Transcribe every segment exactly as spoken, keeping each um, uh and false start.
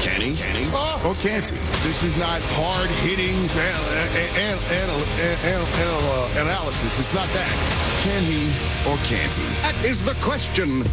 Can he? Can he? Oh. Or can't he? This is not hard-hitting anal- anal- anal- anal- anal- uh, analysis. It's not that. Can he or can't he? That is the question.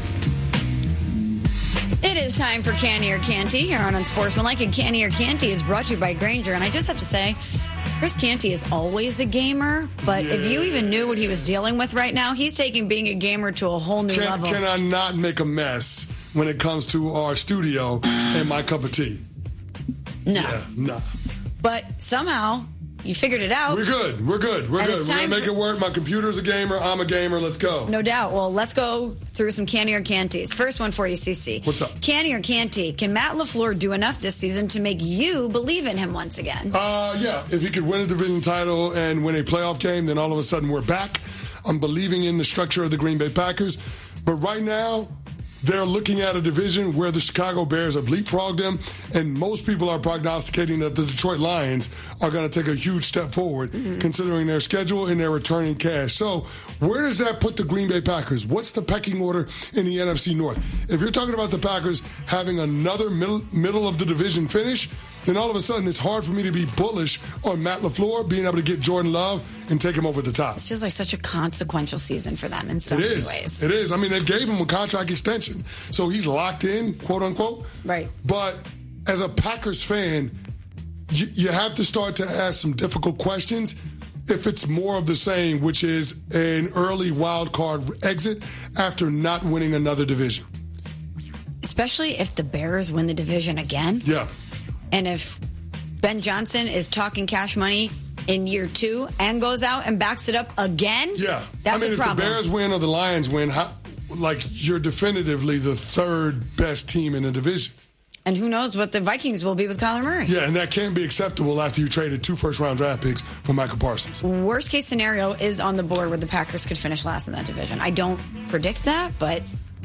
It is time for Canty or Canty here on Unsportsmanlike, and Canty or Canty is brought to you by Grainger. And I just have to say, Chris Canty is always a gamer, but yeah. if you even knew what he was dealing with right now, he's taking being a gamer to a whole new can, level. Can I not make a mess when it comes to our studio and my cup of tea? No. Yeah, no. But somehow, you figured it out. We're good. We're good. We're and good. We're going to make for... it work. My computer's a gamer. I'm a gamer. Let's go. No doubt. Well, let's go through some Canty or Canties. First one for you, C C. What's up? Canty or Canty, can Matt LaFleur do enough this season to make you believe in him once again? Uh, yeah. If he could win a division title and win a playoff game, then all of a sudden we're back. I'm believing in the structure of the Green Bay Packers. But right now, they're looking at a division where the Chicago Bears have leapfrogged them, and most people are prognosticating that the Detroit Lions are going to take a huge step forward, mm-hmm. considering their schedule and their returning cash. So where does that put the Green Bay Packers? What's the pecking order in the N F C North? If you're talking about the Packers having another middle, middle of the division finish, then all of a sudden it's hard for me to be bullish on Matt LaFleur being able to get Jordan Love and take him over the top. It's just like such a consequential season for them in so it many is. ways. It is. I mean, they gave him a contract extension, so he's locked in, quote unquote. Right. But as a Packers fan, you, you have to start to ask some difficult questions if it's more of the same, which is an early wild card exit after not winning another division. Especially if the Bears win the division again. Yeah. And if Ben Johnson is talking cash money in year two and goes out and backs it up again, yeah, that's I mean, a if problem. the Bears win or the Lions win, how, like you're definitively the third best team in the division. And who knows what the Vikings will be with Kyler Murray. Yeah, and that can't be acceptable after you traded two first-round draft picks for Michael Parsons. Worst case scenario is on the board where the Packers could finish last in that division. I don't predict that, but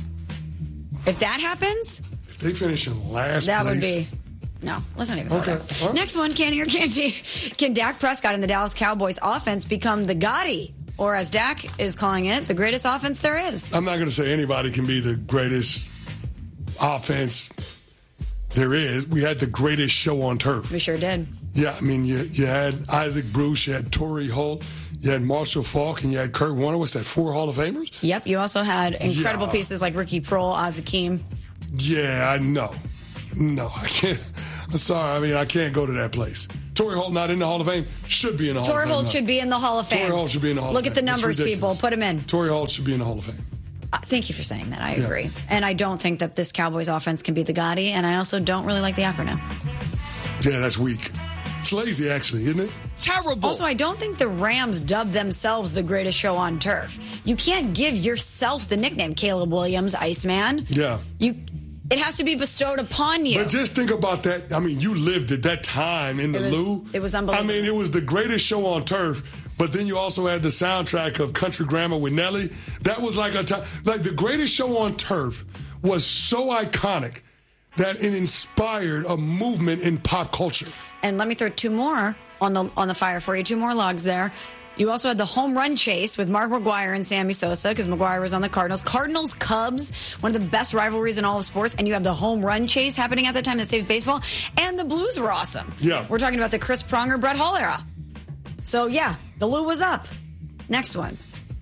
if that happens, if they finish in last that place, would be. No, let's not even go okay. there. Right. Next one, Canty or Canty. Can Dak Prescott and the Dallas Cowboys offense become the Gotti? Or as Dak is calling it, the greatest offense there is? I'm not going to say anybody can be the greatest offense there is. We had the greatest show on turf. We sure did. Yeah, I mean, you, you had Isaac Bruce, you had Torrey Holt, you had Marshall Faulk, and you had Kurt Warner. What's that, four Hall of Famers? Yep, you also had incredible yeah. pieces like Ricky Prohl, Azakim. Yeah, I know. No, I can't. I'm sorry. I mean, I can't go to that place. Torrey Holt not in the Hall of Fame. Should be in the Hall Torrey of Fame. Torrey Holt should be in the Hall of Fame. Torrey Holt should be in the Hall Look of Fame. Look at the numbers, people. Put him in. Torrey Holt should be in the Hall of Fame. Uh, thank you for saying that. I yeah. agree. And I don't think that this Cowboys offense can be the Gotti, and I also don't really like the acronym. Yeah, that's weak. It's lazy, actually, isn't it? Terrible. Also, I don't think the Rams dubbed themselves the greatest show on turf. You can't give yourself the nickname Caleb Williams, Iceman. Yeah. You... It has to be bestowed upon you. But just think about that. I mean, you lived at that time in the it was, Lou. It was unbelievable. I mean, it was the greatest show on turf. But then you also had the soundtrack of Country Grammar with Nelly. That was like a time, like the greatest show on turf was so iconic that it inspired a movement in pop culture. And let me throw two more on the on the fire for you. Two more logs there. You also had the home run chase with Mark McGwire and Sammy Sosa because McGwire was on the Cardinals. Cardinals-Cubs, one of the best rivalries in all of sports. And you have the home run chase happening at the time that saved baseball. And the Blues were awesome. Yeah. We're talking about the Chris Pronger, Brett Hall era. So, yeah, the Lou was up. Next one.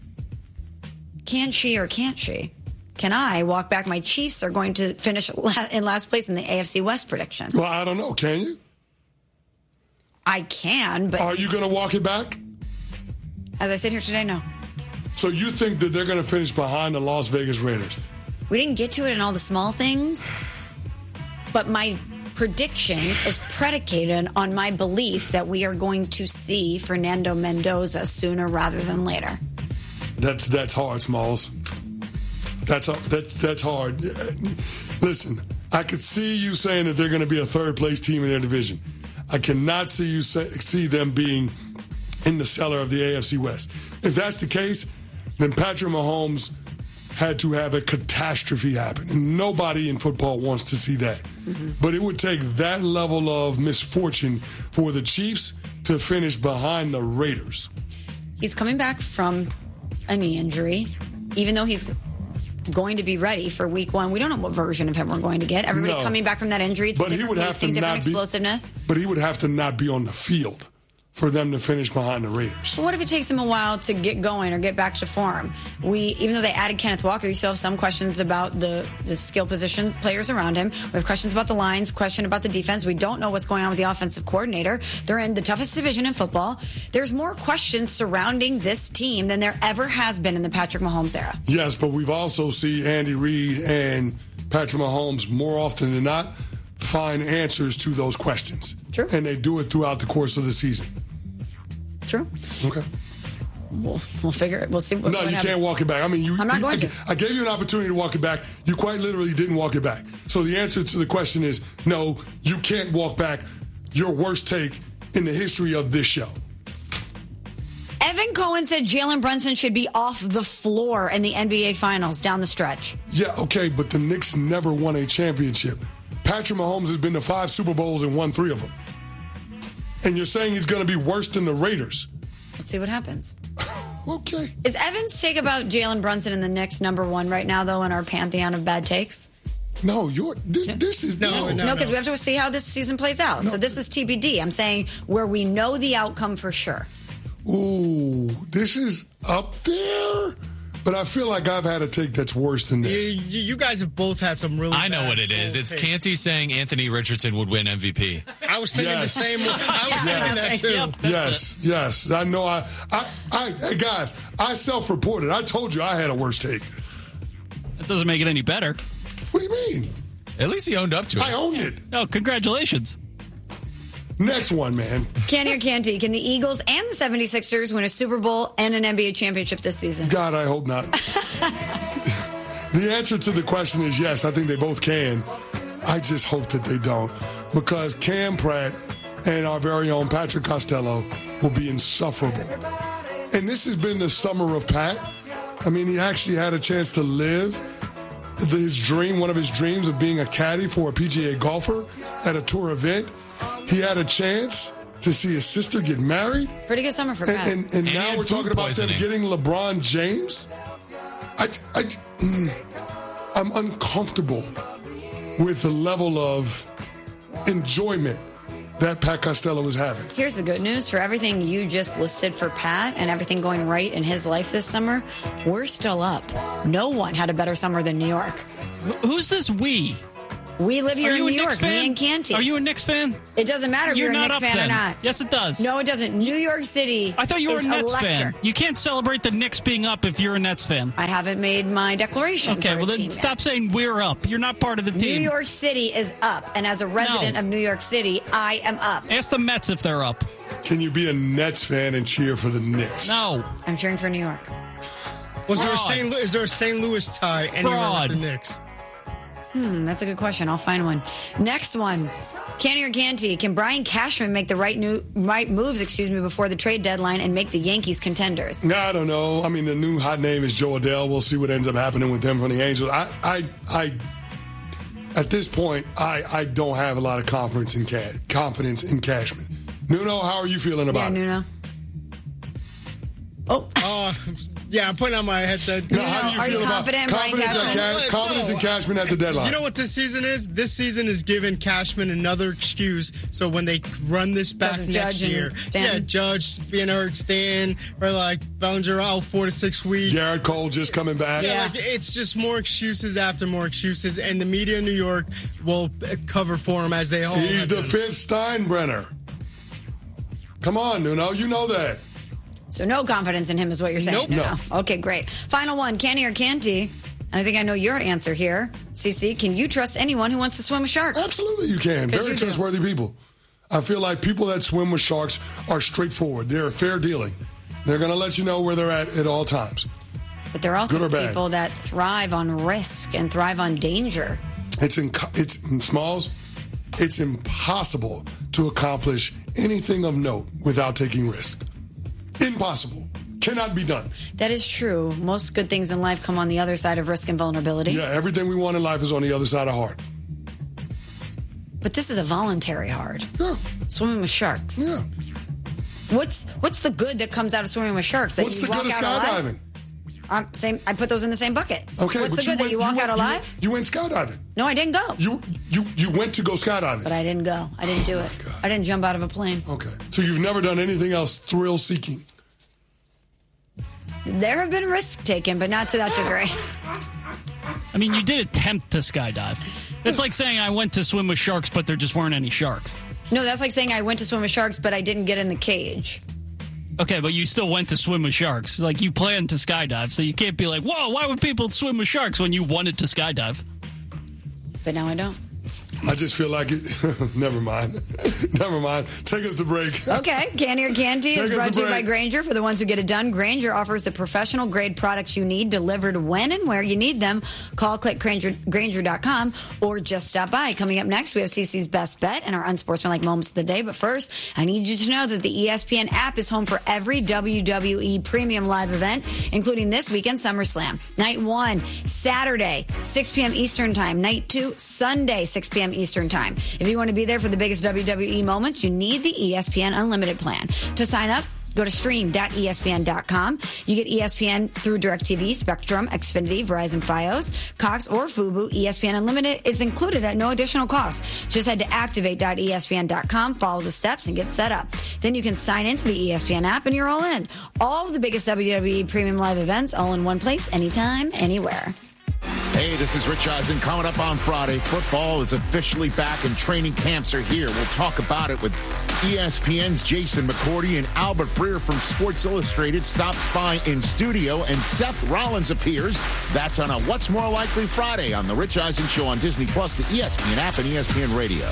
Can she or can't she? Can I walk back? My Chiefs are going to finish in last place in the A F C West prediction. Well, I don't know. Can you? I can, but... Are you going to walk it back? As I sit here today, no. So you think that they're going to finish behind the Las Vegas Raiders? We didn't get to it in all the small things, but my prediction is predicated on my belief that we are going to see Fernando Mendoza sooner rather than later. That's that's hard, Smalls. That's that's that's hard. Listen, I could see you saying that they're going to be a third place team in their division. I cannot see you say, see them being in the cellar of the A F C West. If that's the case, then Patrick Mahomes had to have a catastrophe happen. And nobody in football wants to see that. Mm-hmm. But it would take that level of misfortune for the Chiefs to finish behind the Raiders. He's coming back from a knee injury. Even though he's going to be ready for week one. We don't know what version of him we're going to get. Everybody No. coming back from that injury. It's But he different would have pacing, to different not be- explosiveness. But he would have to not be on the field for them to finish behind the Raiders. But what if it takes him a while to get going or get back to form? We, even though they added Kenneth Walker, you still have some questions about the, the skill position players around him. We have questions about the lines, question about the defense. We don't know what's going on with the offensive coordinator. They're in the toughest division in football. There's more questions surrounding this team than there ever has been in the Patrick Mahomes era. Yes, but we've also seen Andy Reid and Patrick Mahomes more often than not find answers to those questions. True. And they do it throughout the course of the season. True. Okay. We'll, we'll figure it. We'll see. What, No, what you happens. can't walk it back. I mean, you. I'm not you- going I, to. I gave you an opportunity to walk it back. You quite literally didn't walk it back. So the answer to the question is no, you can't walk back your worst take in the history of this show. Evan Cohen said Jalen Brunson should be off the floor in the N B A Finals down the stretch. Yeah, okay, but the Knicks never won a championship. Patrick Mahomes has been to five Super Bowls and won three of them. And you're saying he's going to be worse than the Raiders. Let's see what happens. Okay. Is Evan's take about Jalen Brunson and the Knicks number one right now, though, in our pantheon of bad takes? No, you're this, this is No, no. no. No, because we have to see how this season plays out. So this is T B D. I'm saying where we know the outcome for sure. Ooh, this is up there. But I feel like I've had a take that's worse than You, this. you you guys have both had some really. I know bad what it is. bold It's takes. Canty saying Anthony Richardson would win M V P. I was thinking Yes. the same. I was Yes. thinking that too. Yep, that's Yes, yes. I know I, I, I, hey guys, I self-reported. I told you I had a worse take. That doesn't make it any better. What do you mean? At least he owned up to it. I owned it. Oh, congratulations. Next one, man. Canty or Canty, can the Eagles and the seventy-sixers win a Super Bowl and an N B A championship this season? God, I hope not. The answer to the question is yes, I think they both can. I just hope that they don't. Because Cam Pratt and our very own Patrick Costello will be insufferable. And this has been the summer of Pat. I mean, he actually had a chance to live his dream, one of his dreams of being a caddy for a P G A golfer at a tour event. He had a chance to see his sister get married. Pretty good summer for And, Pat. and, and And he now had we're talking food about poisoning. them getting LeBron James. I, I, mm, I'm uncomfortable with the level of enjoyment that Pat Costello is having. Here's the good news. For everything you just listed for Pat and everything going right in his life this summer, we're still up. No one had a better summer than New York. Wh- Who's this we? We live here Are in you New a York, Knicks fan? me and Canty. Are you a Knicks fan? It doesn't matter if You're you're, a not Knicks up fan then. or not. Yes, it does. No, it doesn't. New York City. I thought you were is a Nets fan. electric. You can't celebrate the Knicks being up if you're a Nets fan. I haven't made my declaration. Okay, for well a then team stop yet. saying we're up. You're not part of the New team. York City is up, and as a resident No. of New York City, I am up. Ask the Mets if they're up. Can you be a Nets fan and cheer for the Knicks? No. I'm cheering for New York. Was there a Fraud. Saint Lu- is there a Saint Louis tie anywhere Fraud. with the Knicks? Hmm, that's a good question. I'll find one. Next one. Canty or Canty, can Brian Cashman make the right new right moves, excuse me, before the trade deadline and make the Yankees contenders? No, I don't know. I mean, the new hot name is Joe Adele. We'll see what ends up happening with them from the Angels. I, I, I at this point, I, I don't have a lot of confidence in Ca- confidence in Cashman. Nuno, how are you feeling Yeah, about it? Nuno. Oh, Oh, yeah, I'm putting on my headset. No, how do you Are you feel about confident in Brian confidence, at Cashman? Ca- confidence in No. Cashman at the deadline? You know what this season is? This season is giving Cashman another excuse. So when they run this back Because of next Judge and year, Stanton? yeah, Judge being hurt, Stan, or like Bellinger out four to six weeks. Garrett Cole just coming back. Yeah, Yeah. like it's just more excuses after more excuses, and the media in New York will uh, cover for him as they all. He's have the been. fifth Steinbrenner. Come on, Nuno, you know that. so no confidence in him is what you're saying. Nope. Nuno. Okay, great. Final one, Canty or Canty. And I think I know your answer here. Cece, can you trust anyone who wants to swim with sharks? Absolutely, you can. Because Very you do. trustworthy people. I feel like people that swim with sharks are straightforward. They're fair dealing. They're going to let you know where they're at at all times. But there are also Good or bad? people that thrive on risk and thrive on danger. It's in, it's in Smalls. It's impossible to accomplish anything of note without taking risk. Impossible. Cannot be done. That is true. Most good things in life come on the other side of risk and vulnerability. Yeah, everything we want in life is on the other side of hard. But this is a voluntary hard. Yeah, Swimming with sharks. yeah. What's what's the good that comes out of swimming with sharks? That What's you the good walk of out alive? skydiving? I'm same. I put those in the same bucket. Okay, What's but the good that you walk went, out you, alive? You went skydiving. No, I didn't go. You you you went to go skydiving. But I didn't go. I didn't do it. God. I didn't jump out of a plane. Okay, so you've never done anything else thrill-seeking. There have been risks taken, but not to that degree. I mean, you did attempt to skydive. It's like saying I went to swim with sharks, but there just weren't any sharks. No, that's like saying I went to swim with sharks, but I didn't get in the cage. Okay, but you still went to swim with sharks. Like, you planned to skydive, so you can't be like, whoa, why would people swim with sharks when you wanted to skydive? But now I don't. I just feel like it. Never mind. Never mind. Take us to break. Okay. Candy or Canty is Take us brought to to you by break. Grainger. For the ones who get it done, Grainger offers the professional grade products you need delivered when and where you need them. Call, click Grainger, Grainger dot com or just stop by. Coming up next, we have CeCe's Best Bet and our unsportsmanlike moments of the day. But first, I need you to know that the E S P N app is home for every W W E premium live event, including this weekend SummerSlam. Night one, Saturday, six p.m. Eastern Time. Night two, Sunday, six p.m. Eastern Time. If you want to be there for the biggest W W E moments, you need the E S P N Unlimited plan. To sign up, go to stream dot E S P N dot com. You get E S P N through DirecTV, Spectrum, Xfinity, Verizon Fios, Cox, or Fubo. E S P N Unlimited is included at no additional cost. Just head to activate dot E S P N dot com, follow the steps, and get set up. Then you can sign into the E S P N app, and you're all in. All of the biggest W W E premium live events, all in one place, anytime, anywhere. Hey, this is Rich Eisen. Coming up on Friday, football is officially back and training camps are here. We'll talk about it with E S P N's Jason McCourty, and Albert Breer from Sports Illustrated stops by in studio, and Seth Rollins appears. That's on a What's More Likely Friday on the Rich Eisen Show on Disney Plus, the E S P N app, and E S P N Radio.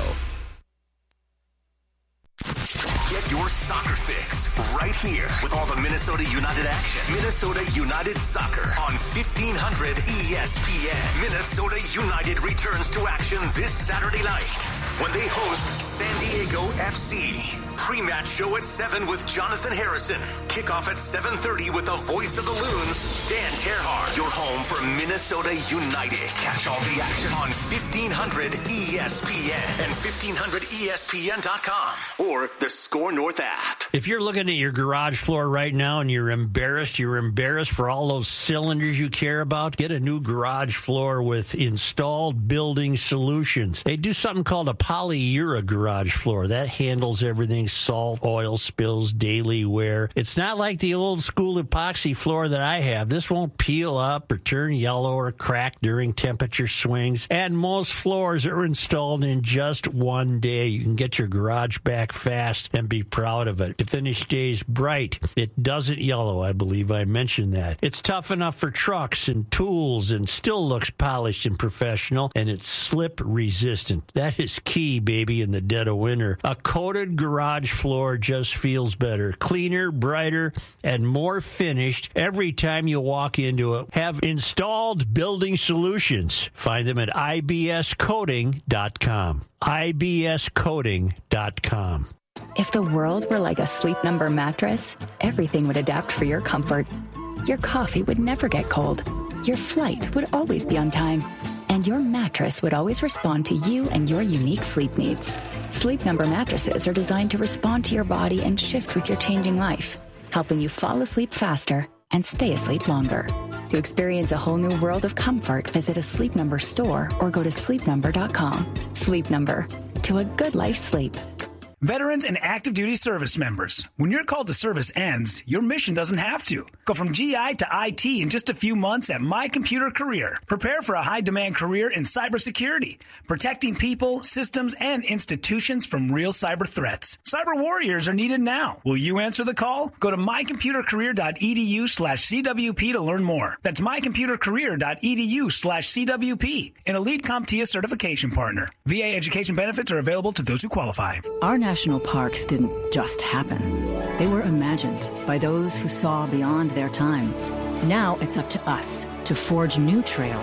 Get your soccer fix right here with all the Minnesota United action. Minnesota United Soccer on fifteen hundred E S P N. Minnesota United returns to action this Saturday night when they host San Diego F C. Pre-match show at seven with Jonathan Harrison. Kickoff at seven thirty with the voice of the Loons, Dan Terhar. Your home for Minnesota United. Catch all the action on fifteen hundred E S P N and fifteen hundred E S P N dot com or the Score North app. If you're looking at your garage floor right now and you're embarrassed, you're embarrassed for all those cylinders you care about, get a new garage floor with Installed Building Solutions. They do something called a polyura garage floor. That handles everything, salt, oil spills, daily wear. It's not like the old school epoxy floor that I have. This won't peel up or turn yellow or crack during temperature swings. And most floors are installed in just one day. You can get your garage back fast and be proud of it. The finish stays bright. It doesn't yellow, I believe I mentioned that. It's tough enough for trucks and tools and still looks polished and professional, and it's slip resistant. That is key, baby, in the dead of winter. A coated garage floor just feels better, cleaner, brighter, and more finished every time you walk into it. Have Installed Building Solutions. Find them at I B S coating dot com. I B S coating dot com. If the world were like a Sleep Number mattress, everything would adapt for your comfort. Your coffee would never get cold. Your flight would always be on time. And your mattress would always respond to you and your unique sleep needs. Sleep Number mattresses are designed to respond to your body and shift with your changing life, helping you fall asleep faster and stay asleep longer. To experience a whole new world of comfort, visit a Sleep Number store or go to sleep number dot com. Sleep Number. To a good life's sleep. Veterans and active duty service members, when your call to service ends, your mission doesn't have to. Go from G I to I T in just a few months at My Computer Career. Prepare for a high-demand career in cybersecurity, protecting people, systems, and institutions from real cyber threats. Cyber warriors are needed now. Will you answer the call? Go to my computer career dot e d u slash C W P to learn more. That's my computer career dot e d u slash C W P, an elite CompTIA certification partner. V A education benefits are available to those who qualify. Our national parks didn't just happen. They were imagined by those who saw beyond their time. Now it's up to us to forge new trails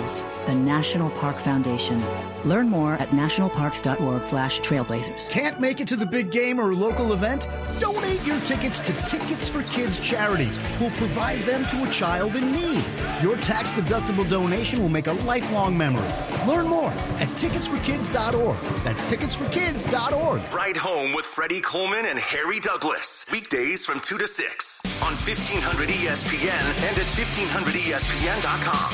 the National Park Foundation. Learn more at nationalparks.org slash trailblazers. Can't make it to the big game or local event? Donate your tickets to Tickets for Kids charities, who'll provide them to a child in need. Your tax-deductible donation will make a lifelong memory. Learn more at tickets for kids dot org. That's tickets for kids dot org. Ride Home with Freddie Coleman and Harry Douglas. Weekdays from two to six on fifteen hundred E S P N and at fifteen hundred E S P N dot com.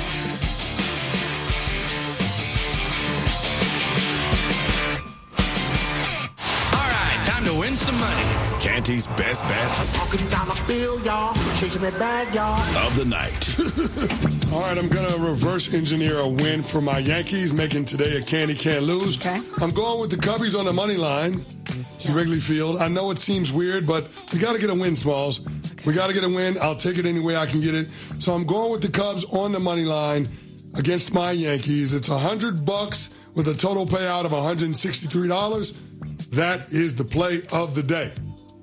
Time to win some money. Canty's best bet Walking down the field, y'all. Chasing that bag, y'all. of the night. All right, I'm going to reverse engineer a win for my Yankees, making today a Canty can't lose. Okay. I'm going with the Cubbies on the money line in Wrigley Field. I know it seems weird, but we got to get a win, Smalls. We got to get a win. I'll take it any way I can get it. So I'm going with the Cubs on the money line against my Yankees. It's one hundred bucks with a total payout of one hundred sixty-three dollars. That is the play of the day.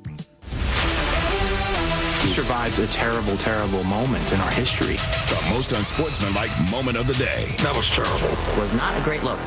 We survived a terrible, terrible moment in our history. The most unsportsmanlike moment of the day. That was terrible. It was not a great look.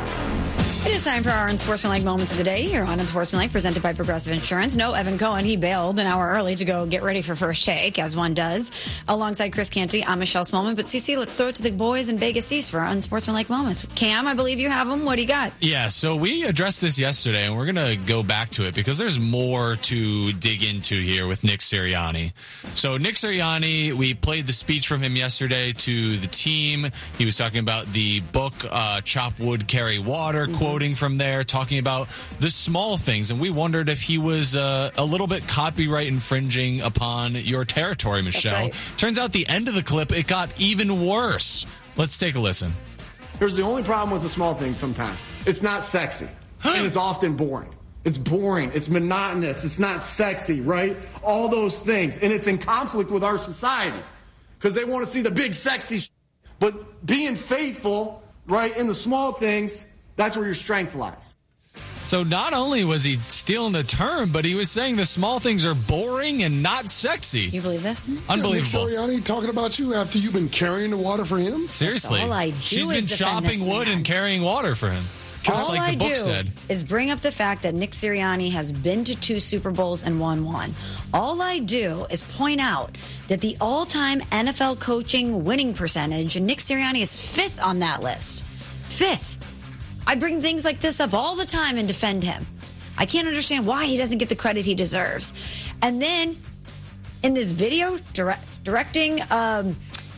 It is time for our Unsportsmanlike Moments of the Day here on Unsportsmanlike, presented by Progressive Insurance. No Evan Cohen. He bailed an hour early to go get ready for First Take, as one does. Alongside Chris Canty, I'm Michelle Smallman. But, Cece, let's throw it to the boys in Vegas East for our Unsportsmanlike Moments. Cam, I believe you have them. What do you got? Yeah, so we addressed this yesterday, and we're going to go back to it because there's more to dig into here with Nick Sirianni. So Nick Sirianni, we played the speech from him yesterday to the team. He was talking about the book, uh, Chop Wood, Carry Water, mm-hmm. quoting from there, talking about the small things. And we wondered if he was uh, a little bit copyright infringing upon your territory, Michelle. Right. Turns out the end of the clip, it got even worse. Let's take a listen. Here's the only problem with the small things sometimes. It's not sexy. And it's often boring. It's boring. It's monotonous. It's not sexy, right? All those things. And it's in conflict with our society because they want to see the big sexy sh- But being faithful, right, in the small things, that's where your strength lies. So not only was he stealing the term, but he was saying the small things are boring and not sexy. You believe this? Unbelievable. Yeah, Nick Sirianni talking about you after you've been carrying the water for him? Seriously. All I do She's is been defend this chopping wood man. and carrying water for him. Just All like I the book do said. is bring up the fact that Nick Sirianni has been to two Super Bowls and won one. All I do is point out that the all-time N F L coaching winning percentage, and Nick Sirianni is fifth on that list. Fifth. I bring things like this up all the time and defend him. I can't understand why he doesn't get the credit he deserves. And then in this video, direct, directing... Um,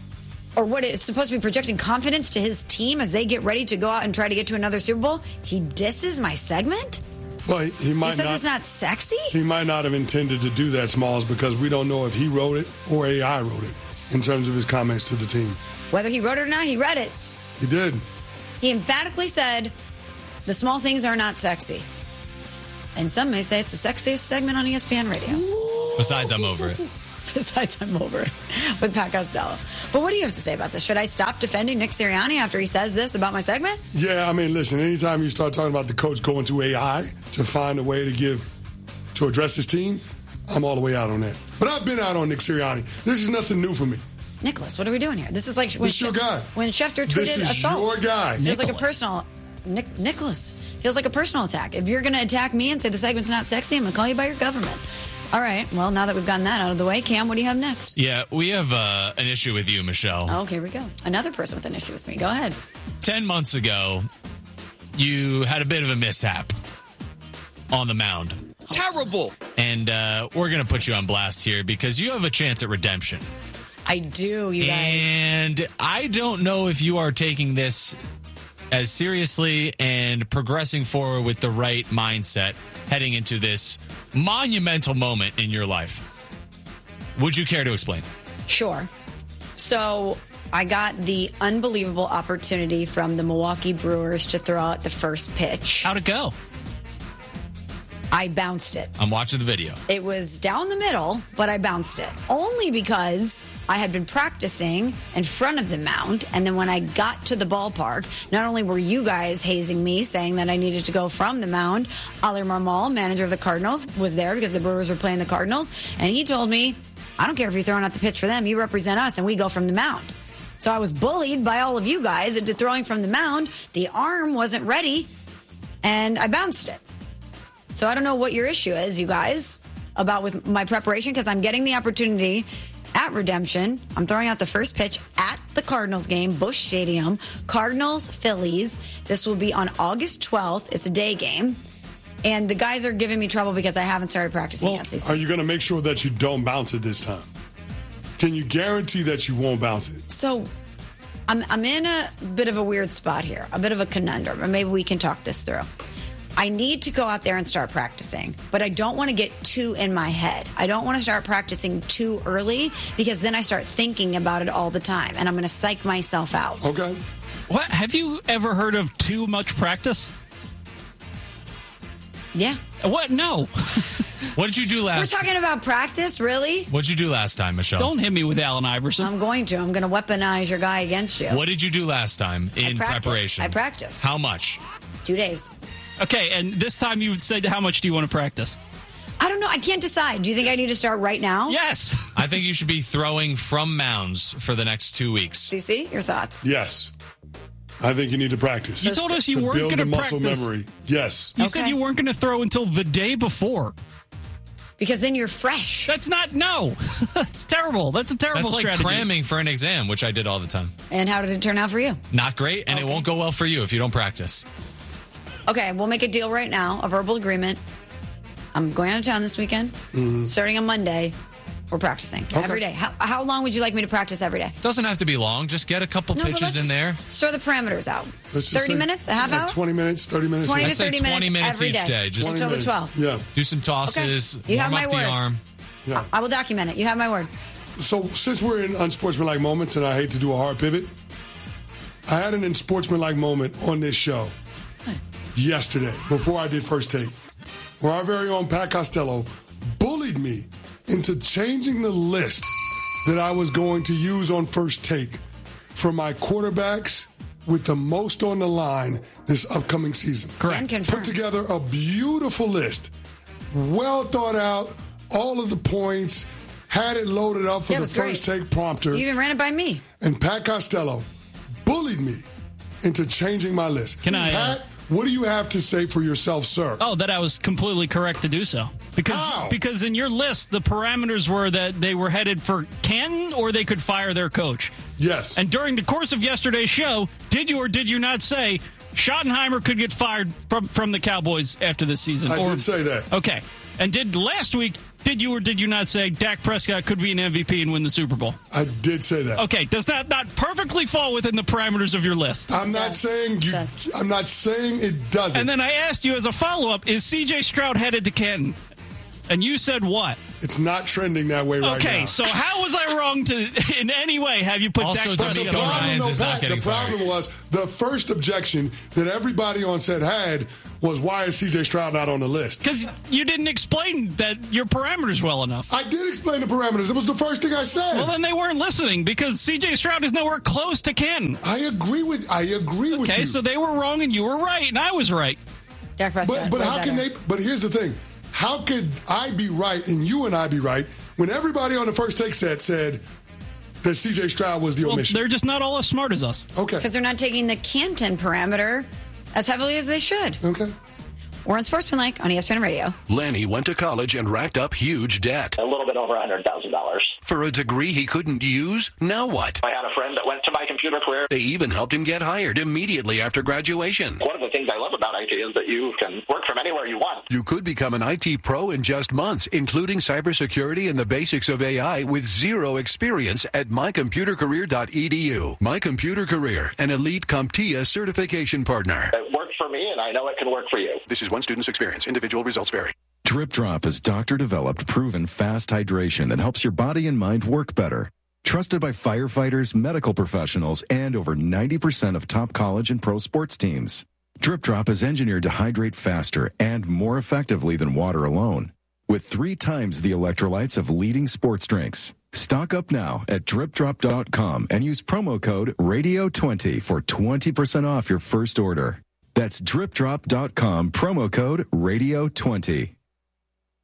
or what is supposed to be projecting confidence to his team as they get ready to go out and try to get to another Super Bowl, he disses my segment? Well, he, he might he says not, it's not sexy? He might not have intended to do that, Smalls, because we don't know if he wrote it or A I wrote it in terms of his comments to the team. Whether he wrote it or not, he read it. He did. He emphatically said, the small things are not sexy. And some may say it's the sexiest segment on E S P N Radio. Besides, I'm over it. Besides, I'm over it with Pat Costello. But what do you have to say about this? Should I stop defending Nick Sirianni after he says this about my segment? Yeah, I mean, listen, anytime you start talking about the coach going to A I to find a way to give, to address his team, I'm all the way out on that. But I've been out on Nick Sirianni. This is nothing new for me. Nicholas, what are we doing here? This is like when, This your guy. when Schefter tweeted This is assault. your guy. Feels like a Nicholas. personal... Nick, Nicholas. Feels like a personal attack. If you're going to attack me and say the segment's not sexy, I'm going to call you by your government. All right. Well, now that we've gotten that out of the way, Cam, what do you have next? Yeah, we have uh, an issue with you, Michelle. Oh, here we go. Another person with an issue with me. Go ahead. Ten months ago, you had a bit of a mishap on the mound. Terrible. And uh, we're going to put you on blast here because you have a chance at redemption. I do, you guys. And I don't know if you are taking this as seriously and progressing forward with the right mindset heading into this monumental moment in your life. Would you care to explain? Sure. So I got the unbelievable opportunity from the Milwaukee Brewers to throw out the first pitch. How'd it go? I bounced it. I'm watching the video. It was down the middle, but I bounced it. Only because I had been practicing in front of the mound, and then when I got to the ballpark, not only were you guys hazing me, saying that I needed to go from the mound, Ali Marmol, manager of the Cardinals, was there because the Brewers were playing the Cardinals, and he told me, I don't care if you're throwing out the pitch for them, you represent us, and we go from the mound. So I was bullied by all of you guys into throwing from the mound. The arm wasn't ready, and I bounced it. So I don't know what your issue is, you guys, about with my preparation, because I'm getting the opportunity at Redemption. I'm throwing out the first pitch at the Cardinals game, Busch Stadium. Cardinals, Phillies. This will be on August twelfth. It's a day game. And the guys are giving me trouble because I haven't started practicing well, yet. Season. Are you going to make sure that you don't bounce it this time? Can you guarantee that you won't bounce it? So I'm, I'm in a bit of a weird spot here, a bit of a conundrum, and maybe we can talk this through. I need to go out there and start practicing, but I don't want to get too in my head. I don't want to start practicing too early because then I start thinking about it all the time, and I'm going to psych myself out. Okay. What? Have you ever heard of too much practice? Yeah. What? No. What did you do last? We're talking about practice, really? What did you do last time, Michelle? Don't hit me with Allen Iverson. I'm going to. I'm going to weaponize your guy against you. What did you do last time in I preparation? I practiced. How much? Two days. Okay, and this time you said how much do you want to practice? I don't know. I can't decide. Do you think I need to start right now? Yes. I think you should be throwing from mounds for the next two weeks. C C, your thoughts? Yes. I think you need to practice. You told us you to weren't build going the to muscle practice. memory. Yes. You Okay. said you weren't going to throw until the day before. Because then you're fresh. That's not, no. That's terrible. That's a terrible That's like strategy. cramming for an exam, which I did all the time. And how did it turn out for you? Not great, and it won't go well for you if you don't practice. Okay, we'll make a deal right now, a verbal agreement. I'm going out of town this weekend. Mm-hmm. Starting on Monday, we're practicing Okay. every day. How, how long would you like me to practice every day? Doesn't have to be long. Just get a couple No, but let's pitches in just- there. Let's throw the parameters out. Let's just thirty say- minutes? A half like hour? twenty minutes, thirty minutes. twenty I'd to say thirty twenty minutes minutes every each day. Just until the minutes. twelfth. Yeah. do some tosses, Okay. You have warm my up word. the arm. Yeah. I will document it. You have my word. So since we're in unsportsmanlike moments, and I hate to do a hard pivot, I had an unsportsmanlike moment on this show yesterday before I did First Take, where our very own Pat Costello bullied me into changing the list that I was going to use on First Take for my quarterbacks with the most on the line this upcoming season. Correct. Can confirm. Put together a beautiful list, well thought out, all of the points, had it loaded up for Yeah, it the was First great. Take prompter. You even ran it by me. And Pat Costello bullied me into changing my list. Can I, uh, Pat, what do you have to say for yourself, sir? Oh, that I was completely correct to do so. Because How? because in your list, the parameters were that they were headed for Canton or they could fire their coach. Yes. And during the course of yesterday's show, did you or did you not say Schottenheimer could get fired from, from the Cowboys after this season? I or, did say that. Okay. And did last week, did you or did you not say Dak Prescott could be an M V P and win the Super Bowl? I did say that. Okay. Does that not perfectly fall within the parameters of your list? I'm not does. saying you. Does. I'm not saying it doesn't. And then I asked you as a follow-up, is C J Stroud headed to Canton? And you said what? it's not trending that way right now. Okay, so how was I wrong to, in any way, have you put Also, Dak D'Amico Prescott on? Ryans no, is not Pat, getting the problem was the first objection that everybody on set had was, why is C J Stroud not on the list? Because you didn't explain that your parameters well enough. I did explain the parameters. It was the first thing I said. Well, then they weren't listening because C J Stroud is nowhere close to Ken. I agree with I agree with you. Okay, so they were wrong and you were right, and I was right. Dak Prescott. But, but way how can better. they? But here's the thing: how could I be right and you and I be right when everybody on the first take set said that C J Stroud was the Well, omission? they're just not all as smart as us. Okay. Because they're not taking the Canton parameter as heavily as they should. Okay. We're on Sportsmanlike on E S P N Radio. Lanny went to college and racked up huge debt. A little bit over one hundred thousand dollars. For a degree he couldn't use, now what? I had a friend that went to my computer career. They even helped him get hired immediately after graduation. One of the things I love about I T is that you can work from anywhere you want. You could become an I T pro in just months, including cybersecurity and the basics of A I with zero experience at my computer career dot e d u. My Computer Career, an elite CompTIA certification partner. It worked for me, and I know it can work for you. This is one student's experience. Individual results vary. Drip Drop is doctor-developed, proven fast hydration that helps your body and mind work better. Trusted by firefighters, medical professionals, and over ninety percent of top college and pro sports teams. Drip Drop is engineered to hydrate faster and more effectively than water alone, with three times the electrolytes of leading sports drinks. Stock up now at drip drop dot com and use promo code radio twenty for twenty percent off your first order. That's drip drop dot com, promo code radio twenty.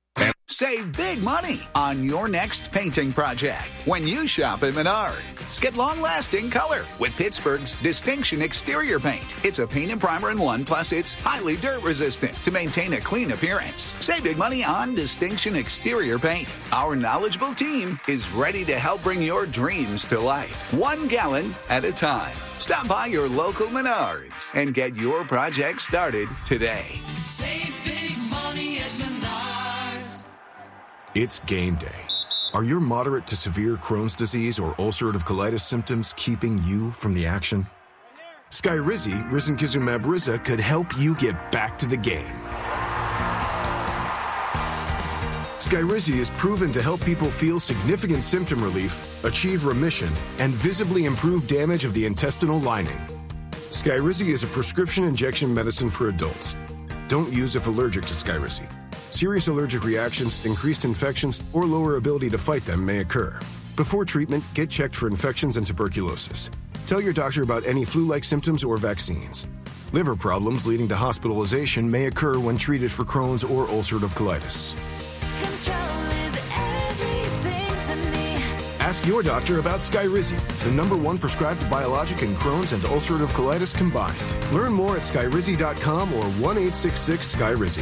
Save big money on your next painting project when you shop at Menards. Get long-lasting color with Pittsburgh's Distinction Exterior Paint. It's a paint and primer in one, plus it's highly dirt-resistant to maintain a clean appearance. Save big money on Distinction Exterior Paint. Our knowledgeable team is ready to help bring your dreams to life, one gallon at a time. Stop by your local Menards and get your project started today. Save big money at Menards. It's game day. Are your moderate to severe Crohn's disease or ulcerative colitis symptoms keeping you from the action? Skyrizi, risankizumab Riza, could help you get back to the game. Skyrizi is proven to help people feel significant symptom relief, achieve remission, and visibly improve damage of the intestinal lining. Skyrizi is a prescription injection medicine for adults. Don't use if allergic to Skyrizi. Serious allergic reactions, increased infections, or lower ability to fight them may occur. Before treatment, get checked for infections and tuberculosis. Tell your doctor about any flu-like symptoms or vaccines. Liver problems leading to hospitalization may occur when treated for Crohn's or ulcerative colitis. Ask your doctor about Skyrizi, the number one prescribed biologic in Crohn's and ulcerative colitis combined. Learn more at skyrizi dot com or one eight six six Skyrizi.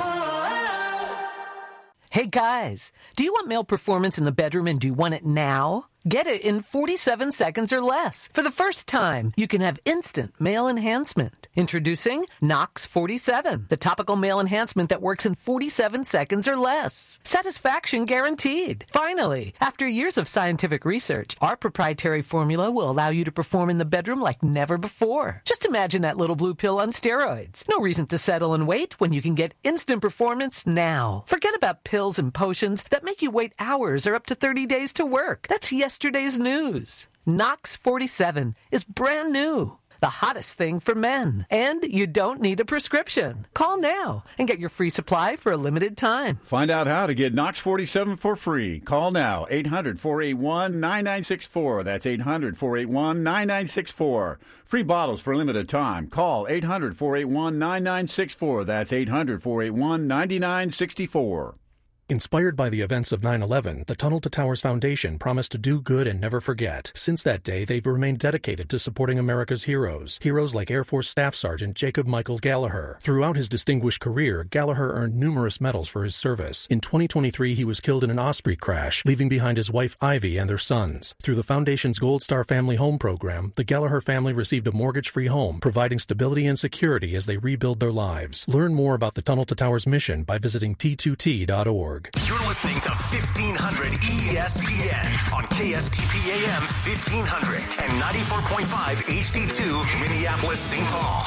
Hey guys, do you want male performance in the bedroom and do you want it now? Get it in forty-seven seconds or less. For the first time, you can have instant male enhancement. Introducing Nox forty-seven, the topical male enhancement that works in forty-seven seconds or less. Satisfaction guaranteed. Finally, after years of scientific research, our proprietary formula will allow you to perform in the bedroom like never before. Just imagine that little blue pill on steroids. No reason to settle and wait when you can get instant performance now. Forget about pills and potions that make you wait hours or up to thirty days to work. That's yesterday's news. Nox forty-seven is brand new. The hottest thing for men. And you don't need a prescription. Call now and get your free supply for a limited time. Find out how to get Nox forty-seven for free. Call now, eight hundred, four eight one, nine nine six four. That's eight hundred, four eight one, nine nine six four. Free bottles for a limited time. Call eight hundred, four eight one, nine nine six four. That's eight hundred, four eight one, nine nine six four. Inspired by the events of nine eleven, the Tunnel to Towers Foundation promised to do good and never forget. Since that day, they've remained dedicated to supporting America's heroes. Heroes like Air Force Staff Sergeant Jacob Michael Gallagher. Throughout his distinguished career, Gallagher earned numerous medals for his service. In twenty twenty-three, he was killed in an Osprey crash, leaving behind his wife Ivy and their sons. Through the Foundation's Gold Star Family Home Program, the Gallagher family received a mortgage-free home, providing stability and security as they rebuild their lives. Learn more about the Tunnel to Towers mission by visiting T two T dot org. You're listening to fifteen hundred E S P N on K S T P A M fifteen hundred and ninety-four point five H D two Minneapolis, Saint Paul.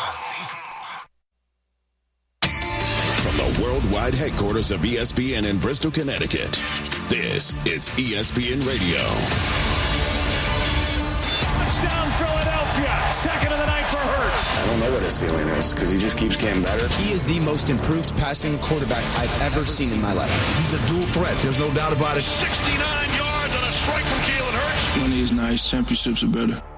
From the worldwide headquarters of E S P N in Bristol, Connecticut, this is E S P N Radio. Touchdown, Philadelphia. Second of the night for Hurts. I don't know what his ceiling is because he just keeps getting better. He is the most improved passing quarterback I've ever seen in my life. He's a dual threat. There's no doubt about it. sixty-nine yards on a strike from Jalen Hurts. Money is nice. Championships are better.